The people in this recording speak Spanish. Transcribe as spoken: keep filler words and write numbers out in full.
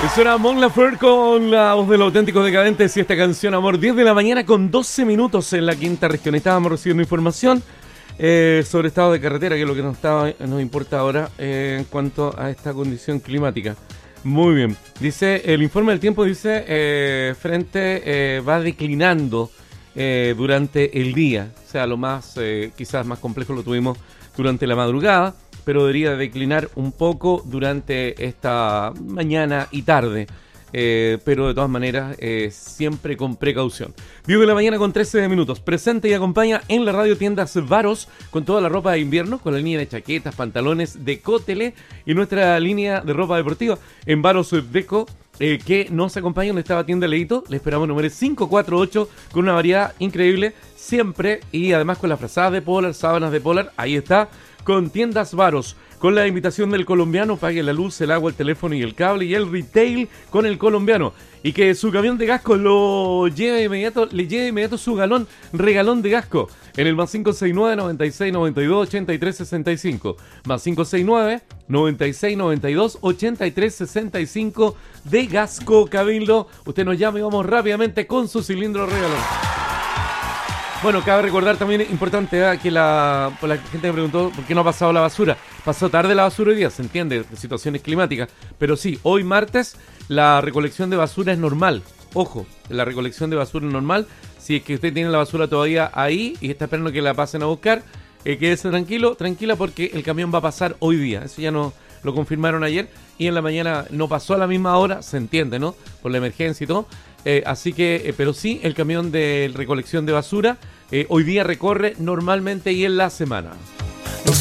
Suena Mon Laferte con la voz de los auténticos decadentes y esta canción, amor. diez de la mañana con doce minutos en la quinta región. Estábamos recibiendo información eh, sobre estado de carretera, que es lo que nos, estaba, nos importa ahora eh, en cuanto a esta condición climática. Muy bien. Dice, el informe del tiempo dice, eh, frente eh, va declinando eh, durante el día. O sea, lo más, eh, quizás más complejo lo tuvimos durante la madrugada, pero debería declinar un poco durante esta mañana y tarde. Eh, pero de todas maneras, eh, siempre con precaución. diez de la mañana con trece minutos. Presente y acompaña en la radio tiendas Varos con toda la ropa de invierno, con la línea de chaquetas, pantalones de Cotele y nuestra línea de ropa deportiva en Varos Deco. Eh, que nos acompaña en esta tienda Leito. Le esperamos número cinco cuatro ocho con una variedad increíble siempre y además con las frazadas de Polar, sábanas de Polar. Ahí está, con tiendas Varos, con la invitación del colombiano. Pague la luz, el agua, el teléfono y el cable y el retail con el colombiano. Y que su camión de Gasco lo lleve inmediato, le lleve inmediato su galón, regalón de Gasco. En el más cinco seis nueve, noventa y seis, noventa y dos, ochenta y tres sesenta y cinco. Más cinco seis nueve, noventa y seis, noventa y dos, ochenta y tres sesenta y cinco de Gasco Cabildo. Usted nos llama y vamos rápidamente con su cilindro regalón. Bueno, cabe recordar también, importante, ¿eh? que la, la gente me preguntó por qué no ha pasado la basura. Pasó tarde la basura hoy día, se entiende, situaciones climáticas. Pero sí, hoy martes la recolección de basura es normal. Ojo, la recolección de basura es normal. Si es que usted tiene la basura todavía ahí y está esperando que la pasen a buscar, eh, quédese tranquilo, tranquila, porque el camión va a pasar hoy día. Eso ya no lo confirmaron ayer y en la mañana no pasó a la misma hora, se entiende, ¿no? Por la emergencia y todo. Eh, así que, eh, pero sí, el camión de recolección de basura eh, hoy día recorre normalmente y en la semana.